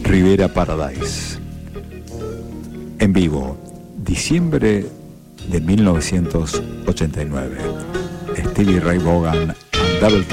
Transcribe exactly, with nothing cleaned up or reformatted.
Rivera Paradise. En vivo, diciembre de mil novecientos ochenta y nueve. Stevie Ray Vaughan and Double